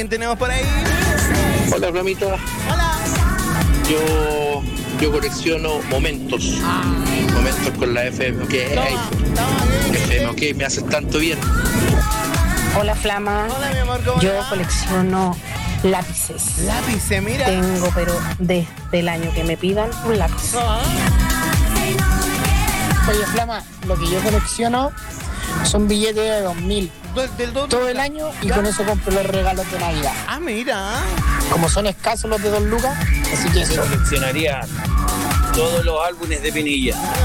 ¿Quién tenemos por ahí? Hola, Flamita. Hola. Yo colecciono momentos. Momentos con la FM. Ok, FM, ok, me hace tanto bien. Hola, Flama. Hola, mi amor, ¿cómo Yo te va? colecciono lápices. Lápices, mira. Tengo, pero desde el año que me pidan un lápiz. Oye, Flama, lo que yo colecciono son billetes de 2000 todo el año y con eso compro los regalos de Navidad. Ah, mira. Como son escasos los de 2 lucas, así que eso. Coleccionaría todos los álbumes de Pinilla.